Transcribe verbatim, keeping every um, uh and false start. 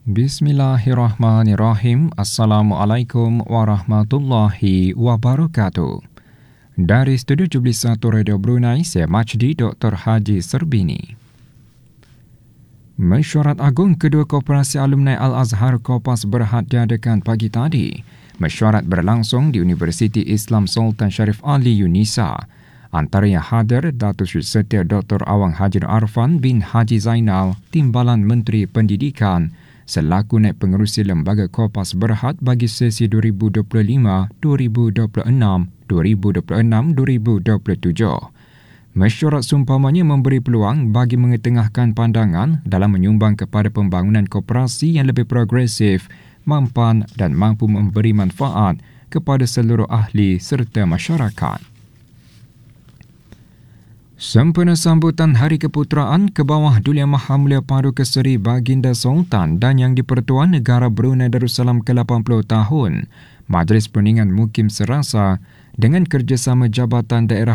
Bismillahirrahmanirrahim. Assalamualaikum warahmatullahi wabarakatuh. Dari Studio tujuh puluh satu Radio Brunei, saya Majdi Doktor Haji Serbini. Mesyuarat Agung Kedua Koperasi Alumni Al-Azhar Kopas Berhad diadakan pagi tadi. Mesyuarat berlangsung di Universiti Islam Sultan Sharif Ali Yunisa. Antara yang hadir, Datuk Seri Setia Doktor Awang Haji Arfan bin Haji Zainal, Timbalan Menteri Pendidikan, selaku Naib Pengerusi Lembaga Kopas Berhad bagi sesi dua ribu dua puluh lima dua ribu dua puluh enam, dua ribu dua puluh enam dua ribu dua puluh tujuh. Mesyuarat seumpamanya memberi peluang bagi mengetengahkan pandangan dalam menyumbang kepada pembangunan koperasi yang lebih progresif, mampan dan mampu memberi manfaat kepada seluruh ahli serta masyarakat. Sempena sambutan Hari Keputeraan ke bawah Duli Yang Maha Mulia Paduka Seri Baginda Sultan dan Yang di-Pertuan Negara Brunei Darussalam ke lapan puluh tahun, Majlis Perundingan Mukim Serasa dengan kerjasama Jabatan Daerah